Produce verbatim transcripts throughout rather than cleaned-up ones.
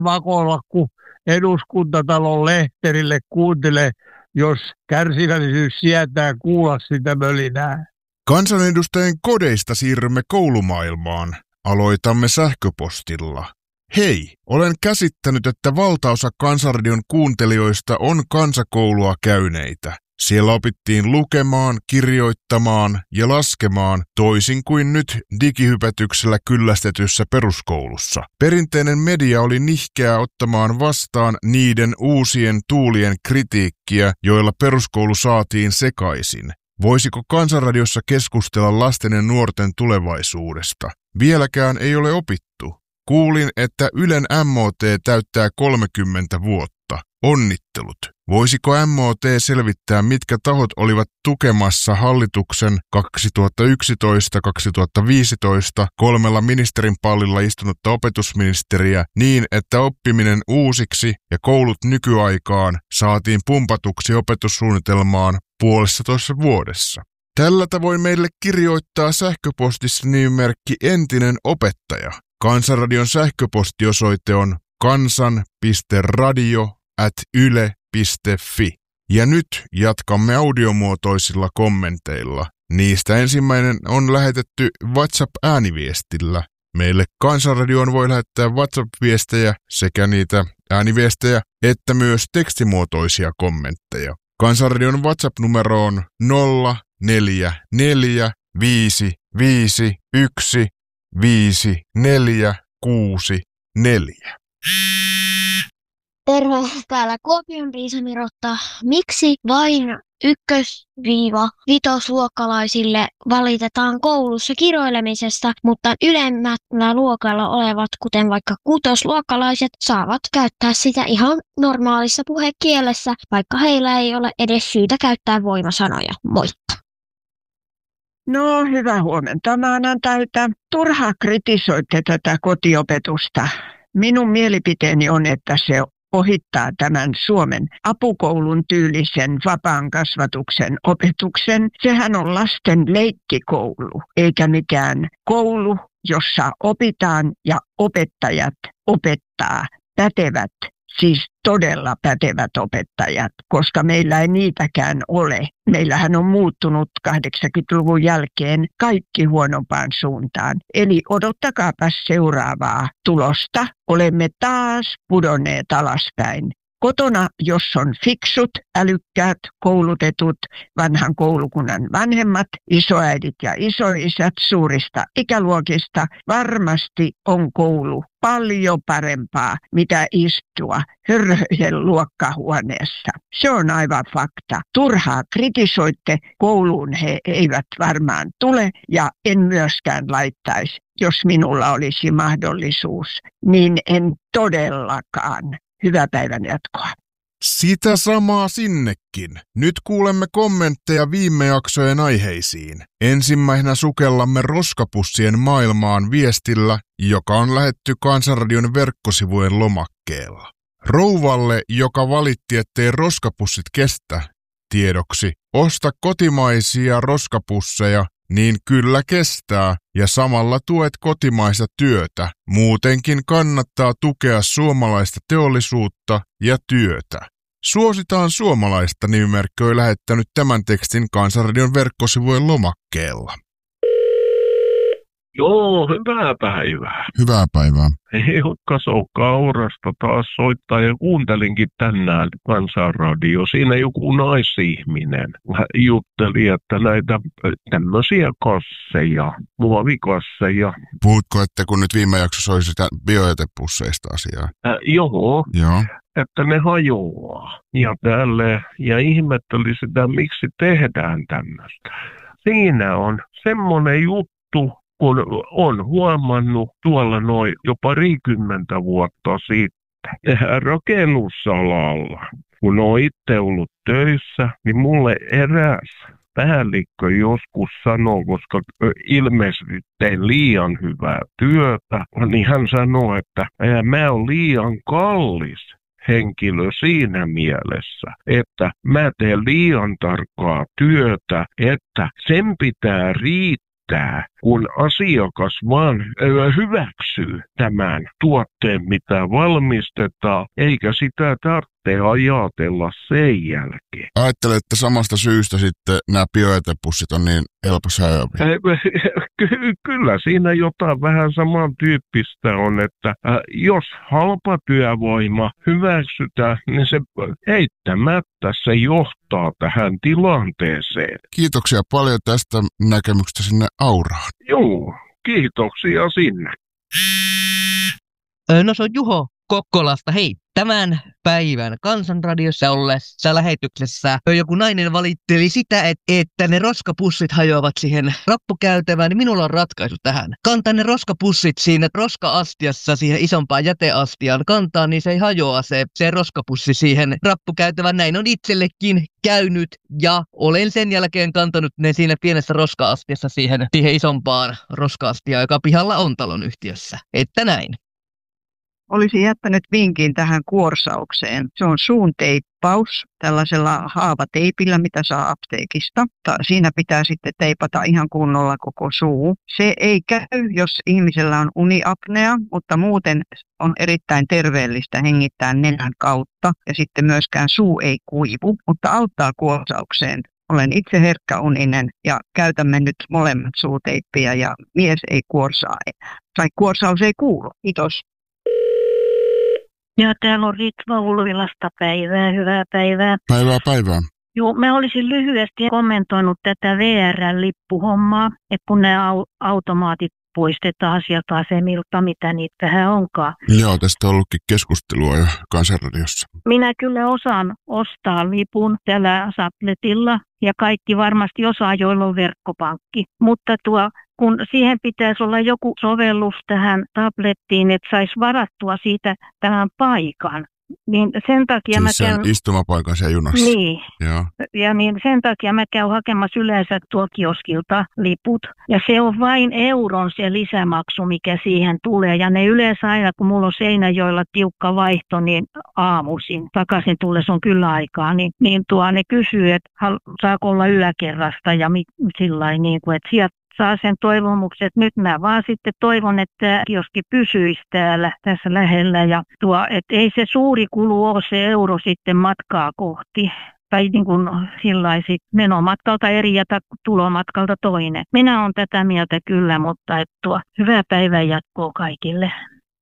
makoilla, kun eduskuntatalon lehterille kuuntele, jos kärsivällisyys sietää kuulla sitä mölinää. Kansanedustajien kodeista siirrymme koulumaailmaan. Aloitamme sähköpostilla. Hei, olen käsittänyt, että valtaosa Kansanradion kuuntelijoista on kansakoulua käyneitä. Siellä opittiin lukemaan, kirjoittamaan ja laskemaan toisin kuin nyt digihypätyksellä kyllästetyssä peruskoulussa. Perinteinen media oli nihkeä ottamaan vastaan niiden uusien tuulien kritiikkiä, joilla peruskoulu saatiin sekaisin. Voisiko Kansanradiossa keskustella lasten ja nuorten tulevaisuudesta? Vieläkään ei ole opittu. Kuulin, että Ylen M O T täyttää kolmekymmentä vuotta. Onnittelut. Voisiko M O T selvittää, mitkä tahot olivat tukemassa hallituksen kaksituhattayksitoista kaksituhattaviisitoista kolmella ministerin pallilla istunutta opetusministeriä niin, että oppiminen uusiksi ja koulut nykyaikaan saatiin pumpatuksi opetussuunnitelmaan puolessatoista vuodessa. Tällä tavoin meille kirjoittaa sähköpostissa nimimerkki entinen opettaja. Kansanradion sähköpostiosoite on kansan piste radio ät yle piste fi. Ja nyt jatkamme audiomuotoisilla kommenteilla. Niistä ensimmäinen on lähetetty WhatsApp-ääniviestillä. Meille Kansanradioon voi lähettää WhatsApp-viestejä sekä niitä ääniviestejä että myös tekstimuotoisia kommentteja. Kansanradion WhatsApp-numero on nolla neljä neljä viisi viisi yksi viisi neljä kuusi neljä. Terve, täällä Kuopion Riisamirotta. Miksi vain ykkös-vitosluokkalaisille valitetaan koulussa kiroilemisesta, mutta ylemmällä luokalla olevat, kuten vaikka kutosluokkalaiset, saavat käyttää sitä ihan normaalissa puhekielessä, vaikka heillä ei ole edes syytä käyttää voimasanoja. Moikka! No, hyvää huomenta maanantailta. Turhaa kritisoitte tätä kotiopetusta. Minun mielipiteeni on, että se ohittaa tämän Suomen apukoulun tyylisen vapaan kasvatuksen opetuksen. Sehän on lasten leikkikoulu, eikä mikään koulu, jossa opitaan ja opettajat opettaa pätevät, siis todella pätevät opettajat, koska meillä ei niitäkään ole. Meillähän on muuttunut kahdeksankymmentäluvun jälkeen kaikki huonompaan suuntaan. Eli odottakaapas seuraavaa tulosta. Olemme taas pudonneet alaspäin. Kotona, jos on fiksut, älykkäät, koulutetut, vanhan koulukunnan vanhemmat, isoäidit ja isoisät suurista ikäluokista, varmasti on koulu paljon parempaa, mitä istua hörhöjen luokkahuoneessa. Se on aivan fakta. Turhaa kritisoitte, kouluun he eivät varmaan tule ja en myöskään laittaisi, jos minulla olisi mahdollisuus, niin en todellakaan. Hyvää päivän jatkoa. Sitä samaa sinnekin. Nyt kuulemme kommentteja viime jaksojen aiheisiin. Ensimmäisenä sukellamme roskapussien maailmaan viestillä, joka on lähetty Kansanradion verkkosivujen lomakkeella. Rouvalle, joka valitti, ettei roskapussit kestä, tiedoksi, osta kotimaisia roskapusseja, niin kyllä kestää ja samalla tuet kotimaista työtä. Muutenkin kannattaa tukea suomalaista teollisuutta ja työtä. Suositaan suomalaista nimimerkki on lähettänyt tämän tekstin Kansanradion verkkosivujen lomakkeella. Joo, hyvää päivää. Hyvää päivää. Heikka Kaurasta taas soittaa ja kuuntelinkin tänään Kansanradio. Siinä joku naisihminen jutteli, että näitä tämmöisiä kasseja, muovikasseja. Puhutko, että kun nyt viime jaksossa oli sitä biojätepusseista asiaa? Äh, joo. Joo. Että ne hajoaa ja tälle, ja ihmetteli sitä, miksi tehdään tämmöistä. Siinä on semmoinen juttu, kun on huomannut tuolla noin jo parikymmentä vuotta sitten rakennusalalla, kun olen itse ollut töissä, niin mulle eräs päällikkö joskus sanoi, koska ilmeisesti tein liian hyvää työtä, niin hän sanoi, että mä oon liian kallis henkilö siinä mielessä, että mä teen liian tarkkaa työtä, että sen pitää riittää kun asiakas vaan hyväksyy tämän tuotteen, mitä valmistetaan, eikä sitä tarvitse ajatella sen jälkeen. Ajattelen, että samasta syystä sitten nämä biojätepussit on niin helpossa ajavia. Ky- kyllä siinä jotain vähän samantyyppistä on, että äh, jos halpa työvoima hyväksytään, niin se eittämättä se johtaa tähän tilanteeseen. Kiitoksia paljon tästä näkemyksestä sinne Auraan. Joo, kiitoksia sinne. No se on Juho Kokkolasta. Hei, tämän päivän Kansanradiossa ollessa lähetyksessä joku nainen valitteli sitä, että, että ne roskapussit hajoavat siihen rappukäytävään, niin minulla on ratkaisu tähän. Kantaa ne roskapussit siinä roska-astiassa siihen isompaan jäteastiaan kantaa, niin se ei hajoa se, se roskapussi siihen rappukäytävään. Näin on itsellekin käynyt ja olen sen jälkeen kantanut ne siinä pienessä roska-astiassa siihen, siihen isompaan roska-astiaan, joka pihalla on talonyhtiössä. Että näin. Olisin jättänyt vinkin tähän kuorsaukseen. Se on suun teippaus tällaisella haavateipillä, mitä saa apteekista. Siinä pitää sitten teipata ihan kunnolla koko suu. Se ei käy, jos ihmisellä on uniapnea, mutta muuten on erittäin terveellistä hengittää nenän kautta. Ja sitten myöskään suu ei kuivu, mutta auttaa kuorsaukseen. Olen itse herkkäuninen ja käytämme nyt molemmat suuteippiä ja mies ei kuorsaa enää. Tai kuorsaus ei kuulu. Kiitos. Ja täällä on Ritva Ulvilasta. Päivää, hyvää päivää. Päivää, päivää. Joo, mä olisin lyhyesti kommentoinut tätä V R-lippuhommaa, että kun nämä au- automaatit poistetaan sieltä asemilta, mitä niitä vähän onkaan. Joo, tästä on ollutkin keskustelua jo Kansanradiossa. Minä kyllä osaan ostaa lipun tällä tabletilla ja kaikki varmasti osaa, joilla on verkkopankki. Mutta tuo, kun siihen pitäisi olla joku sovellus tähän tablettiin, että saisi varattua siitä tämän paikan. Niin sen takia siis mä sen käyn... istumapaikan siellä junassa. Niin. Joo. Ja niin sen takia mä käyn hakemassa yleensä tuolla kioskilta liput. Ja se on vain euron se lisämaksu, mikä siihen tulee. Ja ne yleensä aina, kun mulla on Seinäjoella tiukka vaihto, niin aamuisin takaisin tulles on kyllä aikaa. Niin, niin tuo ne kysyy, että saako olla yläkerrasta ja mi, sillä niin kuin, että sieltä saa sen toivomuksen, että nyt mä vaan sitten toivon, että kioski pysyisi täällä tässä lähellä. Ja tuo, että ei se suuri kulu ole se euro sitten matkaa kohti. Tai niin kuin sillaisi menomatkalta eri ja tulomatkalta toinen. Minä olen tätä mieltä kyllä, mutta että tuo, hyvää päivää jatkoa kaikille.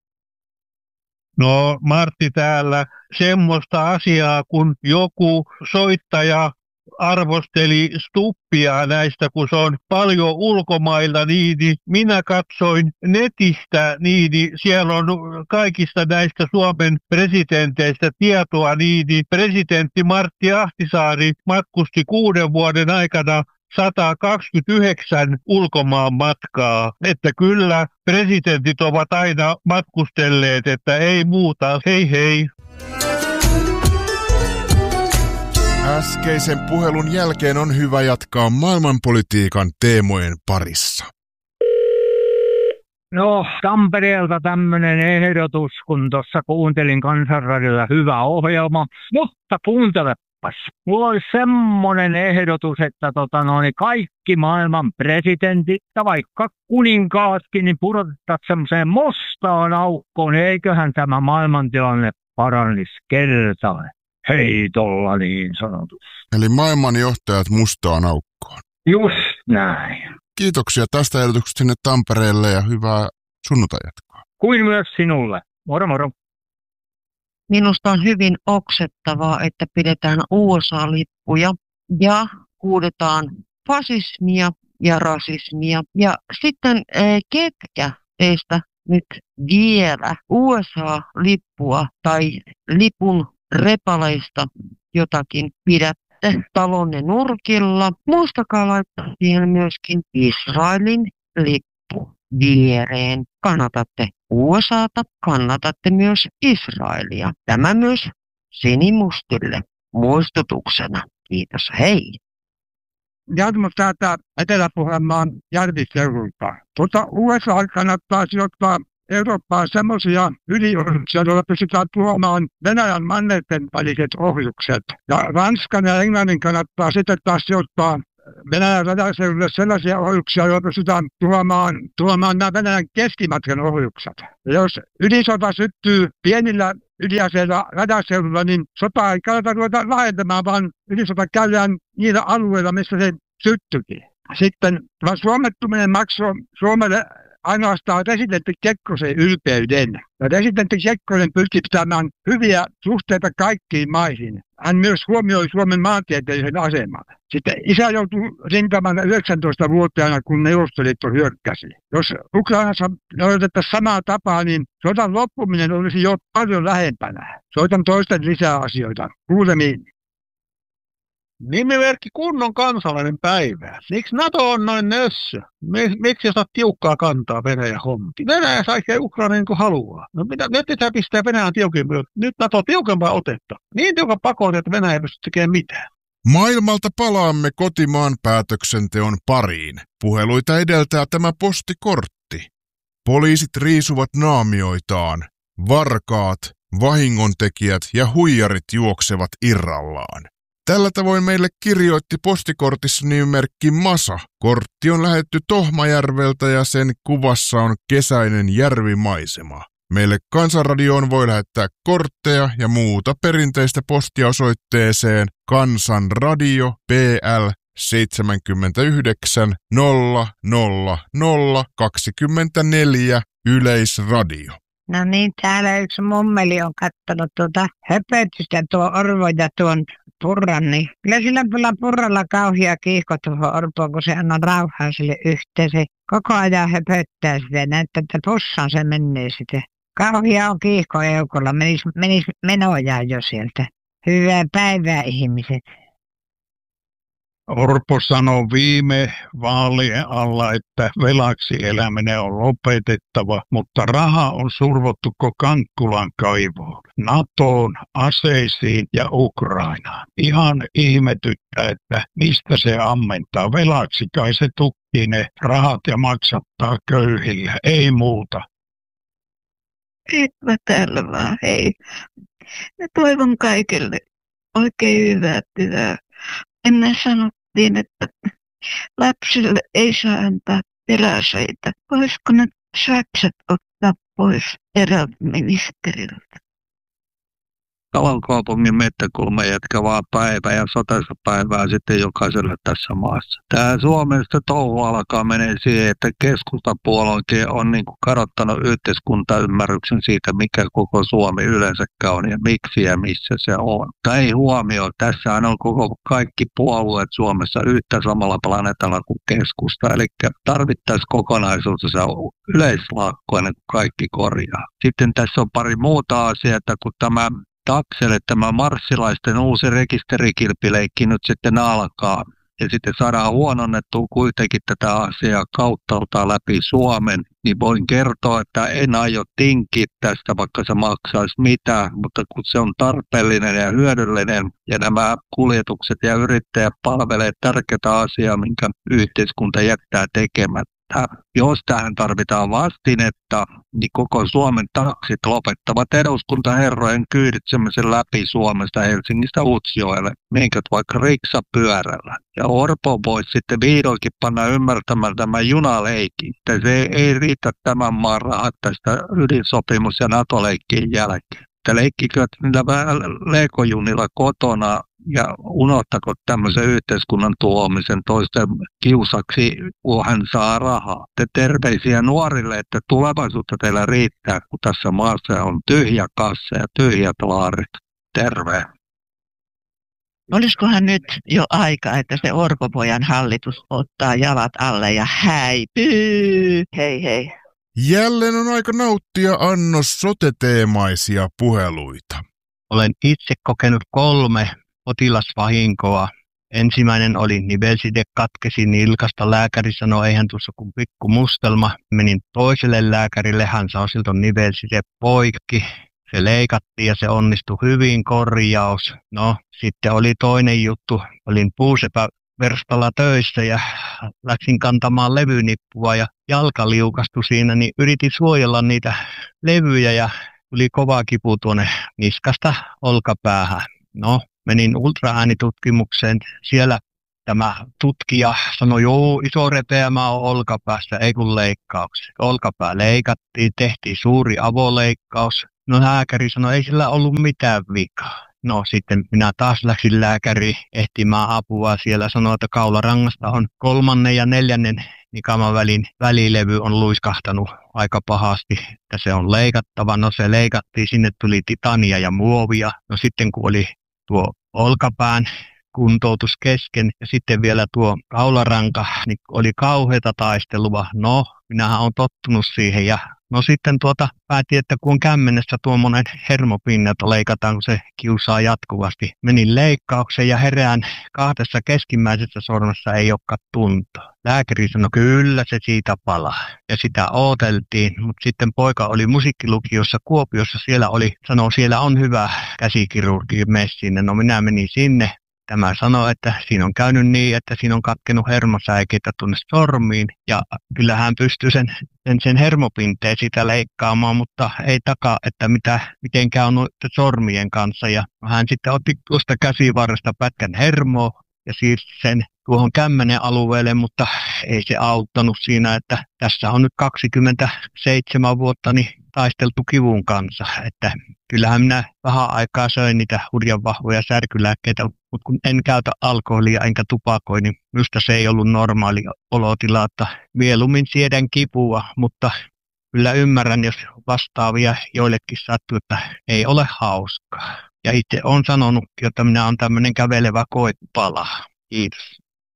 No Martti täällä, semmoista asiaa, kun joku soittaja arvosteli Stubbia näistä, kun se on paljon ulkomailla, niin, niin minä katsoin netistä, niin, niin siellä on kaikista näistä Suomen presidenteistä tietoa, niin, niin presidentti Martti Ahtisaari matkusti kuuden vuoden aikana sata kaksikymmentäyhdeksän ulkomaan matkaa, että kyllä presidentit ovat aina matkustelleet, että ei muuta, hei hei. Äskeisen puhelun jälkeen on hyvä jatkaa maailmanpolitiikan teemojen parissa. No, Tampereelta tämmöinen ehdotus, kun tuossa kuuntelin Kansanradiota, hyvä ohjelma. Mutta kuuntelepas, mulla olisi semmoinen ehdotus, että tota, no, niin kaikki maailman presidentit ja vaikka kuninkaatkin, niin pudotettaisiin semmoiseen mustaan aukkoon, niin eiköhän tämä maailmantilanne parannisi kertaan. Heitolla niin sanotus. Eli maailmanjohtajat mustaan aukkoon. Just näin. Kiitoksia tästä ehdotuksesta sinne Tampereelle ja hyvää sunnuntai-jatkoa. Kuin myös sinulle. Moro moro. Minusta on hyvin oksettavaa, että pidetään U S A-lippuja ja huudetaan fasismia ja rasismia. Ja sitten ketkä teistä nyt vielä U S A-lippua tai lipun repaleista jotakin pidätte talonne nurkilla. Muistakaa laittaa siihen myöskin Israelin lippu viereen. Kannatatte U S A:ta, kannatatte myös Israelia. Tämä myös sinimustille muistutuksena. Kiitos, hei! Jarmo täältä Etelä-Pohjanmaan Järviseudulta. Tuota U S A kannattaa sijoittaa Eurooppaan semmoisia yliohjuksia, joilla pystytään tuomaan Venäjän mannerten väliset ohjukset. Ja Ranskan ja Englannin kannattaa sitten taas sijoittaa Venäjän radaseudulle sellaisia ohjuksia, joilla pystytään tuomaan, tuomaan nämä Venäjän keskimatkan ohjukset. Ja jos ydisota syttyy pienillä ydinaseilla radaseudulla, niin sota ei kannata ruveta laajentamaan, vaan ydisota käydään niillä alueilla, missä se syttyykin. Sitten tämä suomettuminen maksoi Suomelle ainoastaan presidentti Kekkosen ylpeyden. Ja presidentti Kekkonen pyrki pitämään hyviä suhteita kaikkiin maihin. Hän myös huomioi Suomen maantieteellisen aseman. Sitten isä joutui rintamaan yhdeksäntoistavuotiaana, kun Neuvostoliitto hyökkäsi. Jos Ukrainassa noudatettaisiin samaa tapaa, niin sodan loppuminen olisi jo paljon lähempänä. Soitan toisten lisää asioita. Kuulemiin. Nimimerkki kunnon kansalainen päivää. Miksi NATO on noin nössö? Miksi sä saat tiukkaa kantaa Venäjän hommiin? Venäjä saisi Ukraina niin kuin haluaa. No mitä, nyt pitää pistää Venäjän tiukempaa. Nyt NATO tiukempaa otetta. Niin tiukan pakote, että Venäjä ei pysty tekemään mitään. Maailmalta palaamme kotimaan päätöksenteon pariin. Puheluita edeltää tämä postikortti. Poliisit riisuvat naamioitaan. Varkaat, vahingontekijät ja huijarit juoksevat irrallaan. Tällä tavoin meille kirjoitti postikortissa nimimerkki Masa. Kortti on lähetty Tohmajärveltä ja sen kuvassa on kesäinen järvimaisema. Meille Kansanradioon voi lähettää kortteja ja muuta perinteistä postia osoitteeseen Kansanradio P L seitsemänkymmentäyhdeksän nolla nolla nolla kaksikymmentäneljä Yleisradio. No niin, täällä yksi mummeli on kattonut tuota höpötystä tuo Orvo ja tuon Purran, niin kyllä sillä kyllä Purralla kauhia kiihko tuohon Orpoon, kun se anna rauhaa sille yhteen. Se koko ajan höpöttää sitä ja näyttää, että pussaan se menee sitten. Kauhia on kiihko eukolla, menis, menis menoja jo sieltä. Hyvää päivää ihmiset. Orpo sanoi viime vaalien alla, että velaksi eläminen on lopetettava, mutta raha on survottu koko Kankkulan kaivoon, NATOon, aseisiin ja Ukrainaan. Ihan ihmetyttää, että mistä se ammentaa. Velaksi kai se tukkii ne rahat ja maksattaa köyhillä, ei muuta. Mä täällä vaan, hei. Mä toivon kaikille oikein hyvää työ. Ennen sanottiin, että lapsille ei saa antaa teräaseita. Voisiko nyt sakset ottaa pois eräältä ministeriltä? Kalan kaupungin Mettäkulma jatkavaa päivää ja sotassa päivää sitten jokaiselle tässä maassa. Tämä Suomesta touhu alkaa menee siihen, että keskustapuoluekin on niin kuin kadottanut yhteiskuntaymmärryksen siitä, mikä koko Suomi yleensäkään on ja miksi ja missä se on. Tai ei huomioon, tässähän on koko kaikki puolueet Suomessa yhtä samalla planeetalla kuin keskusta. Eli tarvittaisiin kokonaisuudessa yleislakko ennen kuin kaikki korjaa. Sitten tässä on pari muuta asiaa, että kun tämä Takselle tämä marssilaisten uusi rekisterikilpileikki nyt sitten alkaa. Ja sitten saadaan huononnettua kuitenkin tätä asiaa kauttaaltaan läpi Suomen. Niin voin kertoa, että en aio tinkiä tästä, vaikka se maksaisi mitään. Mutta kun se on tarpeellinen ja hyödyllinen ja nämä kuljetukset ja yrittäjät palvelee tärkeää asiaa, minkä yhteiskunta jättää tekemättä. Jos tähän tarvitaan vastinetta, niin koko Suomen taksit lopettavat eduskuntaherrojen kyyditsemisen läpi Suomesta Helsingistä Utsjoelle, minkä vaikka riksapyörällä. Ja Orpo voisi sitten vihdoinkin panna ymmärtämään tämän junaleikin, että se ei riitä tämän maan rahat tästä ydinsopimus- ja NATO-leikkien jälkeen. Että leikkikö niillä vähän leikojunilla kotona ja unohtako tämmöisen yhteiskunnan tuomisen toisten kiusaksi, kun hän saa rahaa. Te terveisiä nuorille, että tulevaisuutta teillä riittää, kun tässä maassa on tyhjä kassa ja tyhjät laarit. Terve. Olisikohan nyt jo aika, että se Orpo-pojan hallitus ottaa jalat alle ja häipyy? Hei hei. Jälleen on aika nauttia annos sote-teemaisia puheluita. Olen itse kokenut kolme potilasvahinkoa. Ensimmäinen oli nivelside katkesi nilkasta. Lääkäri sanoi, eihän tuossa kuin pikku mustelma. Menin toiselle lääkärille, hän sanoi, siltä on nivelside poikki. Se leikattiin ja se onnistui hyvin, korjaus. No, sitten oli toinen juttu. Olin puusepä-verstalla töissä ja läksin kantamaan levynippua ja jalka liukastui siinä, niin yritin suojella niitä levyjä ja tuli kova kipu tuonne niskasta olkapäähän. No, menin ultraäänitutkimukseen. Siellä tämä tutkija sanoi, joo, iso repeämä on olkapäässä, ei kun leikkauksia. Olkapää leikattiin, tehtiin suuri avoleikkaus. No lääkäri sanoi, ei sillä ollut mitään vikaa. No sitten minä taas läksin lääkäriin ehtimään apua. Siellä sanoi, että kaularangasta on kolmannen ja neljännen nikaman välin välilevy on luiskahtanut aika pahasti, että se on leikattava. No se leikattiin, sinne tuli titania ja muovia. No sitten kun oli tuo olkapään kuntoutus kesken ja sitten vielä tuo kaularanka, niin oli kauheata taistelua. No, minähän olen tottunut siihen ja no sitten tuota päätin, että kun on kämmenessä tuommoinen hermopinne, että leikataan, kun se kiusaa jatkuvasti. Menin leikkaukseen ja herään kahdessa keskimmäisessä sormessa ei olekaan tuntoa. Lääkäri sanoi, kyllä se siitä palaa. Ja sitä ooteltiin, mutta sitten poika oli musiikkilukiossa Kuopiossa, siellä oli, sanoi, siellä on hyvä käsikirurgi, mene sinne. No minä menin sinne. Tämä sanoi, että siinä on käynyt niin, että siinä on katkenut hermosäikeitä tuonne sormiin ja kyllä hän pystyy sen, sen, sen hermopinteen sitä leikkaamaan, mutta ei takaa, että mitä, miten käy noiden sormien kanssa. Ja hän sitten otti tuosta käsivarresta pätkän hermoa ja siirsi sen tuohon kämmenen alueelle, mutta ei se auttanut siinä, että tässä on nyt kaksikymmentäseitsemän vuotta niin taisteltu kivun kanssa, että kyllähän minä vähän aikaa söin niitä hurjan vahvoja särkylääkkeitä, mutta kun en käytä alkoholia enkä tupakoi, niin minusta se ei ollut normaali olotila, että mieluummin siedän kipua, mutta kyllä ymmärrän, jos vastaavia joillekin sattuu, että ei ole hauskaa. Ja itse olen sanonutkin, että minä olen tämmöinen kävelevä koepala. Kiitos.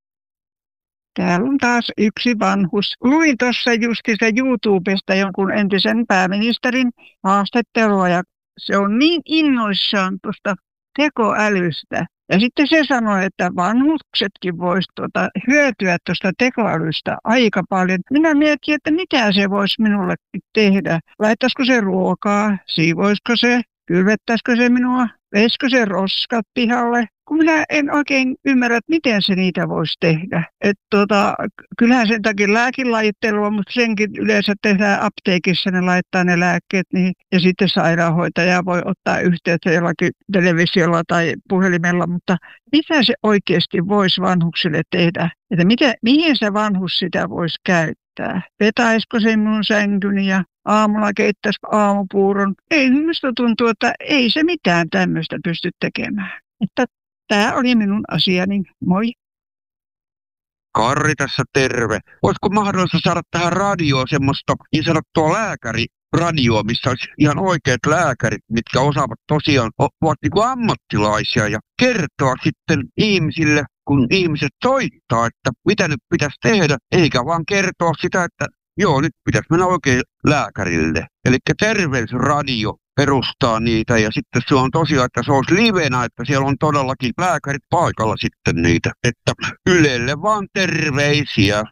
Täällä on taas yksi vanhus. Luin tuossa justiinsa YouTubesta jonkun entisen pääministerin haastattelua ja se on niin innoissaan tuosta tekoälystä. Ja sitten se sanoi, että vanhuksetkin voisi tuota hyötyä tuosta tekoälystä aika paljon. Minä mietin, että mitä se voisi minulle tehdä. Laittaisiko se ruokaa, siivoisiko se, kylvettäisikö se minua, veisikö se roskat pihalle. Kun minä en oikein ymmärrä, että miten se niitä voisi tehdä. Et tota, kyllähän sen takia lääkelajittelua, mutta senkin yleensä tehdään apteekissa, ne laittaa ne lääkkeet niin, ja sitten sairaanhoitaja voi ottaa yhteyttä jollakin televisiolla tai puhelimella, mutta mitä se oikeasti voisi vanhuksille tehdä? Että mitä, mihin se vanhus sitä voisi käyttää? Vetäisikö se minun sänkyni ja aamulla keittäisikö aamupuuron? Ei, minusta tuntuu, että ei se mitään tämmöistä pysty tekemään. Että tämä oli minun asiani. Moi. Karri tässä terve. Olisiko mahdollista saada tähän radioon semmoista niin sanottua lääkäriradioa, missä olisi ihan oikeat lääkärit, mitkä osaavat tosiaan, ovat niin kuin ammattilaisia ja kertoa sitten ihmisille, kun ihmiset soittaa, että mitä nyt pitäisi tehdä, eikä vaan kertoa sitä, että joo, nyt pitäisi mennä oikein lääkärille. Eli terveysradio perustaa niitä ja sitten se on tosiaan, että se olisi livenä, että siellä on todellakin lääkärit paikalla sitten niitä. Että Ylelle vaan terveisiä.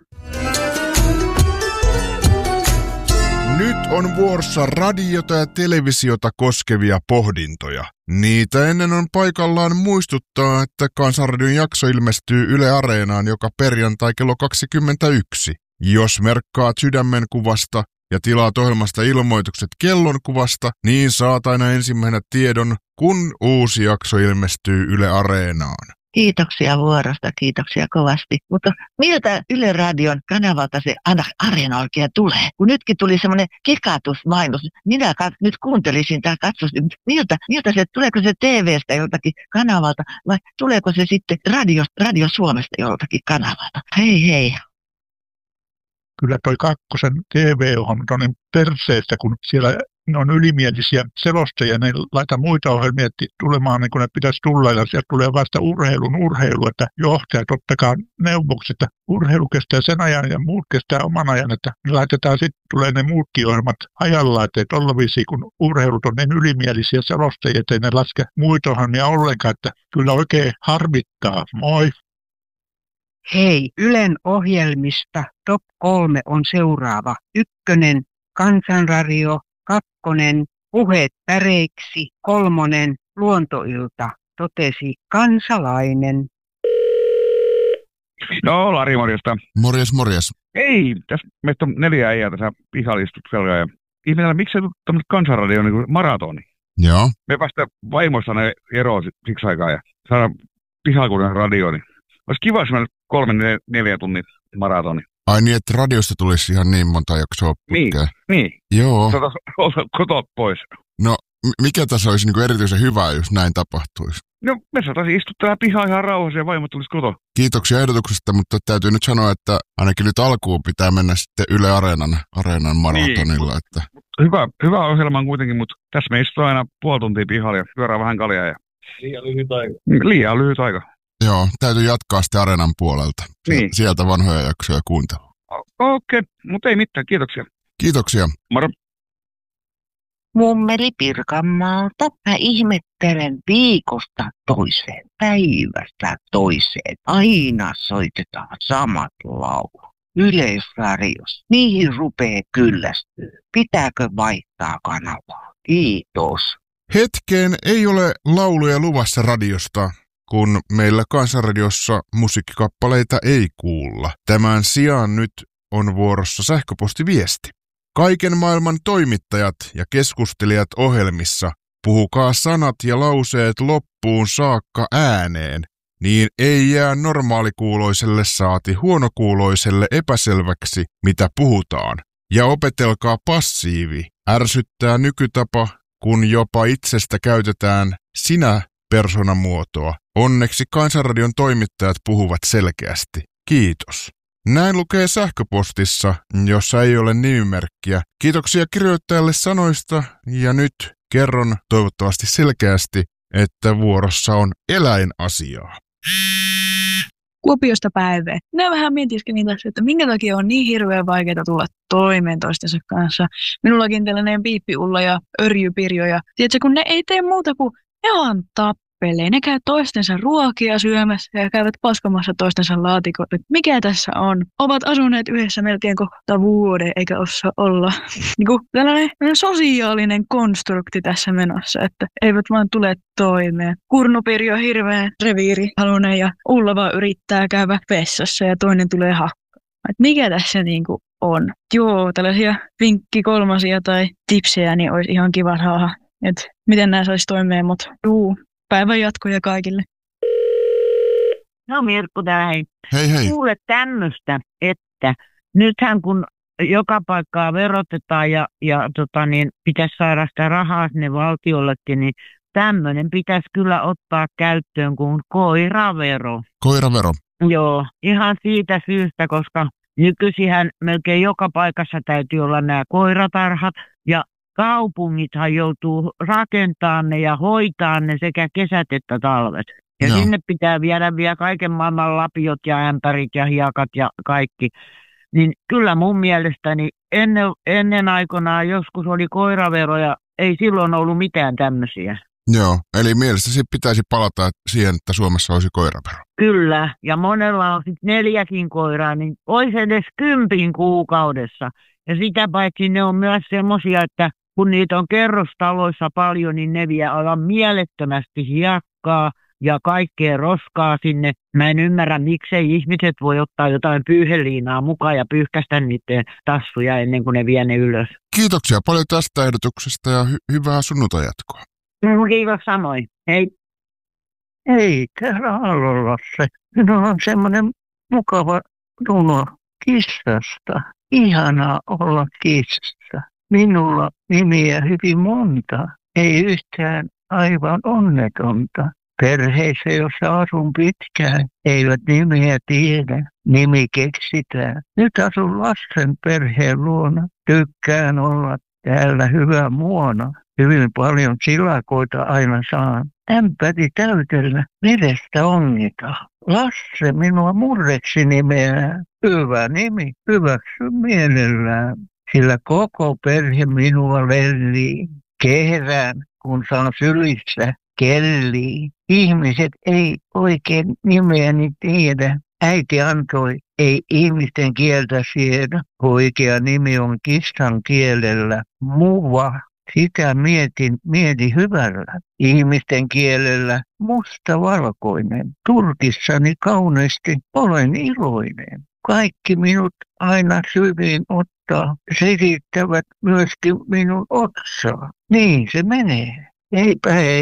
Nyt on vuorossa radiota ja televisiota koskevia pohdintoja. Niitä ennen on paikallaan muistuttaa, että Kansanradion jakso ilmestyy Yle Areenaan joka perjantai kello kaksikymmentäyksi. Jos merkkaat sydämenkuvasta ja tilaat ohjelmasta ilmoitukset kellonkuvasta, niin saat aina ensimmäisenä tiedon, kun uusi jakso ilmestyy Yle Areenaan. Kiitoksia vuorosta, kiitoksia kovasti. Mutta miltä Yle Radion kanavalta se Areena oikein tulee? Kun nytkin tuli semmoinen kekatusmainos, minä kat- nyt kuuntelisin tai katsosin, miltä, miltä se, tuleeko se T V:stä joltakin kanavalta vai tuleeko se sitten Radio, Radio Suomesta joltakin kanavalta? Hei hei. Kyllä toi kakkosen T V on toinen perseestä, kun siellä ne on ylimielisiä selostajia, ne laita muita ohjelmia tulemaan niin kuin ne pitäisi tulla, ja sieltä tulee vasta urheilun urheilu, että johtajat ottakaa neuvoksi, että urheilu kestää sen ajan ja muut kestää oman ajan, että ne laitetaan sitten, tulee ne muutkin ohjelmat ajallaan, ettei tolla viisi, kun urheilut on niin ylimielisiä selostajia, ettei ne laske muita ohjelmia ollenkaan, että kyllä oikein harmittaa. Moi! Hei, Ylen ohjelmista top kolme on seuraava. Ykkönen, Kansanradio, kakkonen, Puheet päreiksi, kolmonen, Luontoilta, totesi kansalainen. No, Lari, morjesta. Morjes, morjes. Ei, tässä meistä on neljä äijää tässä pihalistuksella ja ihmetellä, miksi se on tämmöinen Kansanradio niin kuin maratoni? Joo. Me päästään vaimossa ne eroon siksi aikaa ja saadaan pihakunnan radio, niin Olisi kiva, jos meillä kolme, neljä, neljä tunnin maratoni. Ai niin, että radiosta tulisi ihan niin monta jaksoa putkeen. Niin, niin. Joo. Saataisiin olla kotoa pois. No, mikä tässä olisi niin kuin erityisen hyvä, jos näin tapahtuisi? No, me saataisiin istua täällä pihaa ihan rauhassa ja vaimo tulisi kotoa. Kiitoksia ehdotuksesta, mutta täytyy nyt sanoa, että ainakin nyt alkuun pitää mennä sitten Yle Areenan, Areenan maratonilla. Niin, että... hyvä, hyvä ohjelma on kuitenkin, mutta tässä me istutaan aina puoli tuntia pihalla ja pyörää vähän kaljaa. Ja... Liian lyhyt aika. Liian lyhyt aika. Joo, täytyy jatkaa sitten Areenan puolelta. Niin. Sieltä vanhoja jaksoja kuuntelua. Okei, okay, mutta ei mitään, kiitoksia. Kiitoksia. Moro. Mummeli Pirkanmaalta. Mä ihmettelen viikosta toiseen, päivästä toiseen. Aina soitetaan samat laulut. Yleisradios. Niihin rupee kyllästyä. Pitääkö vaihtaa kanavaa? Kiitos. Hetkeen ei ole lauluja luvassa radiosta, kun meillä Kansanradiossa musiikkikappaleita ei kuulla. Tämän sijaan nyt on vuorossa sähköpostiviesti. Kaiken maailman toimittajat ja keskustelijat ohjelmissa, puhukaa sanat ja lauseet loppuun saakka ääneen, niin ei jää normaalikuuloiselle saati huonokuuloiselle epäselväksi, mitä puhutaan. Ja opetelkaa passiivi, ärsyttää nykytapa, kun jopa itsestä käytetään sinä persoonamuotoa. Onneksi Kansanradion toimittajat puhuvat selkeästi. Kiitos. Näin lukee sähköpostissa, jossa ei ole nimimerkkiä. Kiitoksia kirjoittajalle sanoista ja nyt kerron toivottavasti selkeästi, että vuorossa on eläinasiaa. Kuopiosta Päive. Minä vähän mietiskelin tässä, että minkä takia on niin hirveän vaikeaa tulla toimeen toistensa kanssa. Minullakin tällainen piippiulla ja örjypirjo ja tiedätkö, kun ne ei tee muuta kuin ne vaan tappelee. Ne käy toistensa ruokia syömässä ja käyvät paskamassa toistensa laatikot. Mikä tässä on? Ovat asuneet yhdessä melkein kohta vuoden eikä osaa olla. Niin kuin tällainen sosiaalinen konstrukti tässä menossa, että eivät vaan tule toimeen. Kurnupirjo on hirveän reviirihalunen ja Ulla vaan yrittää käydä vessassa ja toinen tulee hakkaan. Mikä tässä niinku on? Joo, tällaisia vinkkikolmasia tai tipsejä niin olisi ihan kiva saada, että miten nämä saisi toimeen, mutta juu, päivän jatkoja kaikille. No Mirkku täällä, hei. Hei hei. Kuule tämmöistä, että nythän kun joka paikkaa verotetaan ja, ja tota niin, pitäisi saada sitä rahaa sinne valtiollekin, niin tämmöinen pitäisi kyllä ottaa käyttöön kuin koiravero. Koiravero? Joo, ihan siitä syystä, koska nykyisinhän melkein joka paikassa täytyy olla nämä koiratarhat ja kaupungithan joutuu rakentamaan ne ja hoitaa ne sekä kesät että talvet. Ja no. Sinne pitää viedä vielä kaiken maailman lapiot ja ämpärit ja hiekat ja kaikki. Niin kyllä mun mielestäni ennen, ennen aikanaan joskus oli koiravero ja ei silloin ollut mitään tämmöisiä. Joo, eli mielestäsi pitäisi palata siihen, että Suomessa olisi koiravero. Kyllä, ja monella on sitten neljäkin koiraa, niin olisi edes kympin kuukaudessa. Ja sitä paitsi ne on myös semmoisia, että kun niitä on kerrostaloissa paljon, niin ne vie aivan mielettömästi hiekkaa ja kaikkea roskaa sinne. Mä en ymmärrä, miksei ihmiset voi ottaa jotain pyyheliinaa mukaan ja pyyhkästä niiden tassuja ennen kuin ne vie ne ylös. Kiitoksia paljon tästä ehdotuksesta ja hy- hyvää sunnuntai jatkoa. Kiitos samoin. Hei. Ei, täällä Allolla se. Minulla on semmoinen mukava runo kissasta. Ihanaa olla kissa. Minulla nimiä hyvin monta. Ei yhtään aivan onnetonta. Perheissä, jossa asun pitkään, eivät nimiä tiedä. Nimi keksitään. Nyt asun lasten perheen luona. Tykkään olla täällä hyvä muona. Hyvin paljon silakoita aina saan. Ämpäri täytellä vedestä ongita. Lasse minua murreksi nimeää. Hyvä nimi, hyväksy mielellään. Sillä koko perhe minua lellii. Kehrään, kun saan sylissä kellii. Ihmiset ei oikein nimeäni tiedä. Äiti antoi, ei ihmisten kieltä siedä. Oikea nimi on kissan kielellä. Muva. Sitä mietin, mieti hyvällä. Ihmisten kielellä musta-valkoinen. Turkissani kauniisti olen iloinen. Kaikki minut aina syviin ottaa. Selittävät myöskin minun otsaa. Niin se menee. Eipä ei.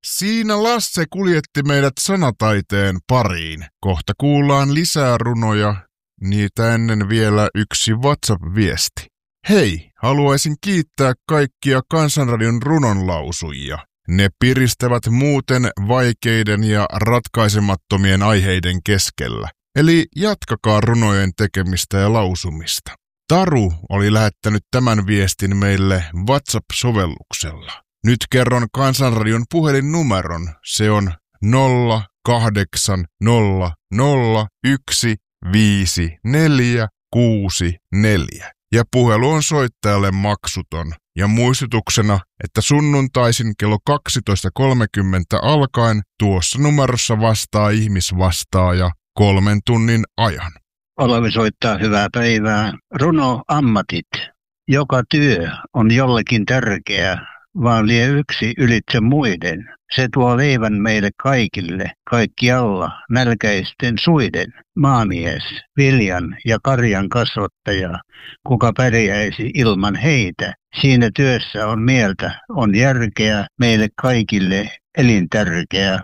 Siinä Lasse kuljetti meidät sanataiteen pariin. Kohta kuullaan lisää runoja, niitä ennen vielä yksi WhatsApp-viesti. Hei, haluaisin kiittää kaikkia Kansanradion runonlausujia. Ne piristävät muuten vaikeiden ja ratkaisemattomien aiheiden keskellä. Eli jatkakaa runojen tekemistä ja lausumista. Taru oli lähettänyt tämän viestin meille WhatsApp-sovelluksella. Nyt kerron Kansanradion puhelinnumeron. Se on nolla kahdeksan nolla nolla yksi viisi neljä kuusi neljä. Ja puhelu on soittajalle maksuton. Ja muistutuksena, että sunnuntaisin kello kaksitoista kolmekymmentä alkaen tuossa numerossa vastaa ihmisvastaaja kolmen tunnin ajan. Olavi soittaa hyvää päivää. Runo ammatit. Joka työ on jollekin tärkeä, vaan lie yksi ylitse muiden. Se tuo leivän meille kaikille, kaikkialla, nälkäisten suiden. Maamies, viljan ja karjan kasvattaja, kuka pärjäisi ilman heitä. Siinä työssä on mieltä, on järkeä, meille kaikille elintärkeä.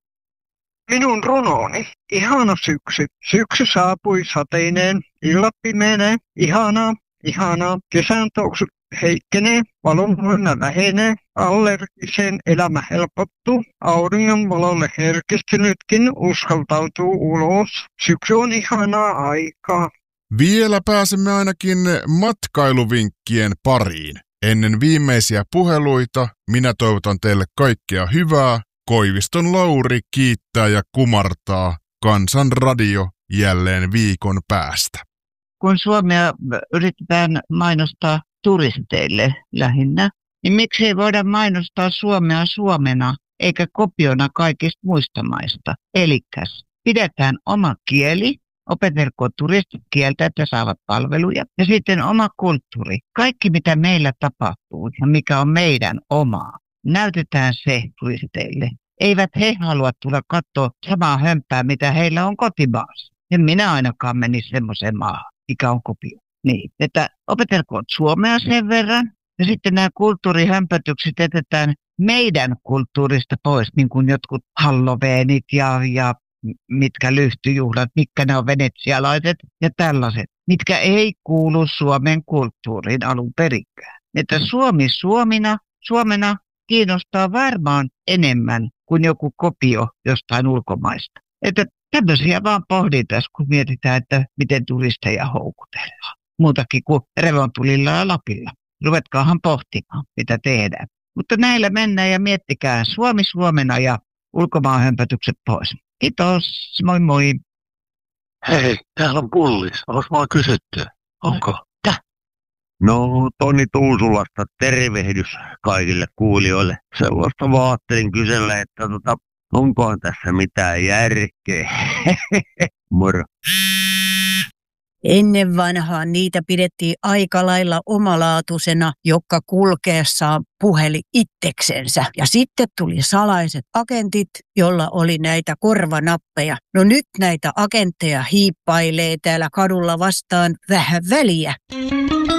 Minun runoni, ihana syksy. Syksy saapui sateineen, illat pimeenee, ihanaa, ihanaa. Kesän tuoksut heikkenee, valonvoima vähenee, allergisen elämä helpottuu. Auringon valolle herkistynytkin uskaltautuu ulos. Syksy on ihanaa aikaa. Vielä pääsemme ainakin matkailuvinkkien pariin. Ennen viimeisiä puheluita minä toivotan teille kaikkea hyvää. Koiviston Lauri kiittää ja kumartaa. Kansanradio jälleen viikon päästä. Kun Suomea yritetään mainostaa turisteille lähinnä, niin miksi ei voida mainostaa Suomea Suomena eikä kopiona kaikista muista maista? Elikkäs pidetään oma kieli, opetelkoon turistit kieltä, että saavat palveluja, ja sitten oma kulttuuri. Kaikki mitä meillä tapahtuu ja mikä on meidän omaa, näytetään se turisteille. Eivät he halua tulla katsoa samaa hömpää, mitä heillä on kotimaassa. En minä ainakaan menisi semmoiseen maahan, mikä on kopio. Niin, että opetelkoon suomea sen verran, ja sitten nämä kulttuurihömpötykset jätetään meidän kulttuurista pois, niin kuin jotkut halloweenit ja, ja mitkä lyhtyjuhlat, mitkä ne on venetsialaiset ja tällaiset, mitkä ei kuulu Suomen kulttuuriin alun perinkään. Että Suomi Suomina, Suomena kiinnostaa varmaan enemmän kuin joku kopio jostain ulkomaista. Että tämmöisiä vaan pohditaan, kun mietitään, että miten turisteja houkutellaan. Muutakin kuin revontulilla ja Lapilla. Ruvetkaahan pohtimaan, mitä tehdään. Mutta näillä mennään ja miettikää Suomi Suomena ja ulkomaan hömpötykset pois. Kiitos, moi moi. Hei, täällä on Pullis. Onko mua kysytty? Onko? Täh? No, Toni Tuusulasta tervehdys kaikille kuulijoille. Sellaista vaattelin kysellä, että tota, onkohan tässä mitään järkeä. Moro. Ennen vanhaan niitä pidettiin aika lailla omalaatuisena, joka kulkeessaan puheli itseksensä. Ja sitten tuli salaiset agentit, jolla oli näitä korvanappeja. No nyt näitä agentteja hiippailee täällä kadulla vastaan vähän väliä.